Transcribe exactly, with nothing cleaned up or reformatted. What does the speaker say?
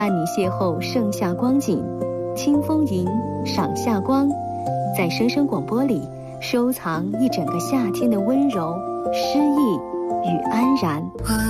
伴你邂逅盛夏光景，清风吟，赏夏光，在声声广播里收藏一整个夏天的温柔、诗意与安然。